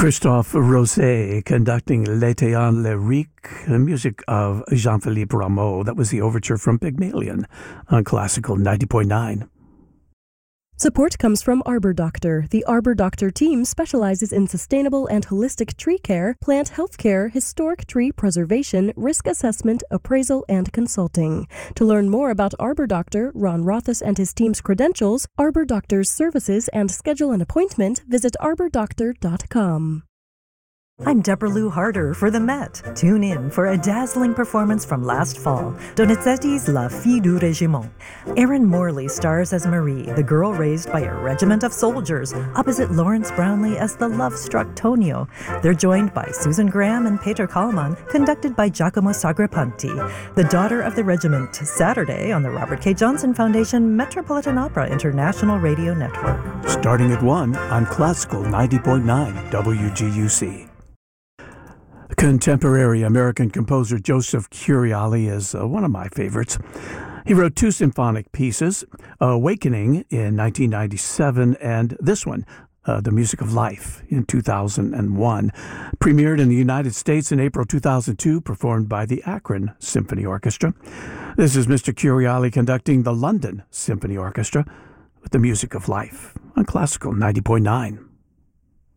Christophe Rousset conducting L'été en lyrique, the music of Jean-Philippe Rameau. That was the overture from Pygmalion on Classical 90.9. Support comes from Arbor Doctor. The Arbor Doctor team specializes in sustainable and holistic tree care, plant health care, historic tree preservation, risk assessment, appraisal, and consulting. To learn more about Arbor Doctor, Ron Rothus and his team's credentials, Arbor Doctor's services, and schedule an appointment, visit arbordoctor.com. I'm Deborah Lou Harder for the Met. Tune in for a dazzling performance from last fall, Donizetti's La Fille du Régiment. Erin Morley stars as Marie, the girl raised by a regiment of soldiers, opposite Lawrence Brownlee as the love-struck Tonio. They're joined by Susan Graham and Peter Kallman, conducted by Giacomo Sagrapanti. The Daughter of the Regiment, Saturday on the Robert K. Johnson Foundation Metropolitan Opera International Radio Network. Starting at 1 on Classical 90.9 WGUC. Contemporary American composer Joseph Curiali is one of my favorites. He wrote two symphonic pieces, Awakening in 1997 and this one, The Music of Life, in 2001. Premiered in the United States in April 2002, performed by the Akron Symphony Orchestra. This is Mr. Curiali conducting the London Symphony Orchestra with The Music of Life on Classical 90.9.